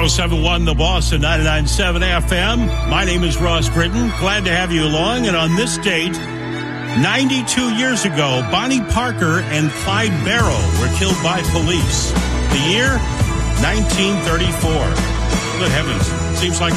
107.1 The Boss and 99.7 FM. My name is Ross Britton. Glad to have you along. And on this date, 92 years ago, Bonnie Parker and Clyde Barrow were killed by police. The year, 1934. Good heavens. Seems like